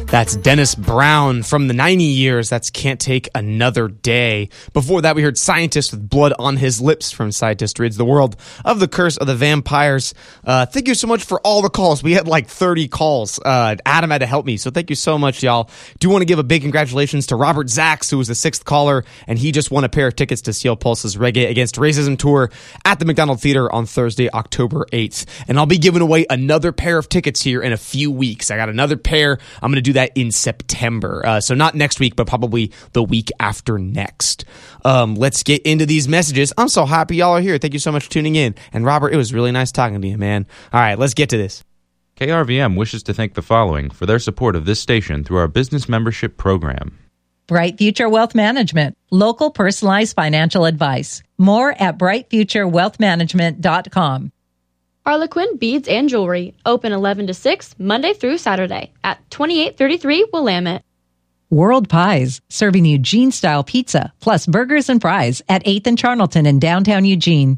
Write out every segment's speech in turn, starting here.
That's Dennis Brown from the 90 Years. That's Can't Take Another Day. Before that, we heard Scientist with Blood on His Lips from Scientist Rids the World of the Curse of the Vampires. Thank you so much for all the calls. We had like 30 calls. Adam had to help me, so thank you so much, y'all. Do want to give a big congratulations to Robert Zaks, who was the 6th caller, and he just won a pair of tickets to Steel Pulse's Reggae Against Racism tour at the McDonald Theater on Thursday, October 8th. And I'll be giving away another pair of tickets here in a few weeks. I got another pair. I'm going to do that in September. So not next week, but probably the week after next. Let's get into these messages. I'm so happy y'all are here. Thank you so much for tuning in. And Robert, it was really nice talking to you, man. All right, let's get to this. KRVM wishes to thank the following for their support of this station through our business membership program. Bright Future Wealth Management, local personalized financial advice. More at brightfuturewealthmanagement.com. Harlequin Beads and Jewelry, open 11 to 6, Monday through Saturday at 2833 Willamette. World Pies, serving Eugene-style pizza, plus burgers and fries at 8th and Charnelton in downtown Eugene.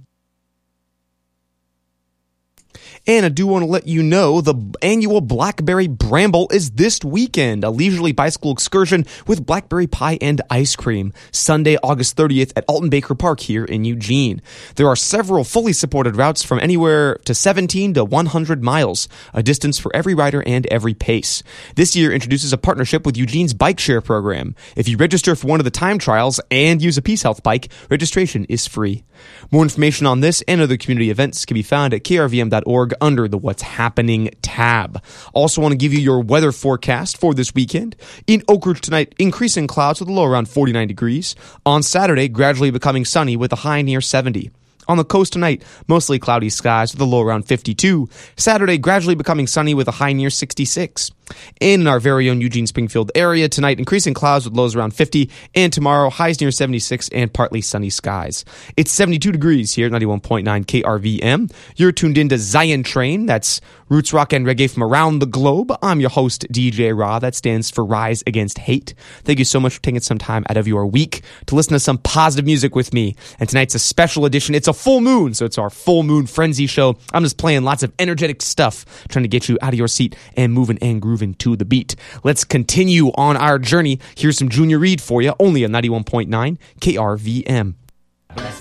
And I do want to let you know the annual Blackberry Bramble is this weekend, a leisurely bicycle excursion with blackberry pie and ice cream, Sunday, August 30th at Alton Baker Park here in Eugene. There are several fully supported routes from anywhere to 17 to 100 miles, a distance for every rider and every pace. This year introduces a partnership with Eugene's Bike Share program. If you register for one of the time trials and use a Peace Health bike, registration is free. More information on this and other community events can be found at krvm.org under the What's Happening tab. Also want to give you your weather forecast for this weekend. In Oak Ridge tonight, increasing clouds with a low around 49 degrees. On Saturday, gradually becoming sunny with a high near 70. On the coast tonight, mostly cloudy skies with a low around 52. Saturday, gradually becoming sunny with a high near 66. In our very own Eugene Springfield area tonight, increasing clouds with lows around 50, and tomorrow highs near 76 and partly sunny skies. It's 72 degrees here at 91.9 KRVM. You're tuned into Zion Train. That's roots rock and reggae from around the globe. I'm your host, DJ Ra. That stands for Rise Against Hate. Thank you so much for taking some time out of your week to listen to some positive music with me. And tonight's a special edition. It's a full moon, so it's our full moon frenzy show. I'm just playing lots of energetic stuff, trying to get you out of your seat and moving and grooving to the beat. Let's continue on our journey. Here's some Junior Reid for you, only on 91.9 KRVM. Bless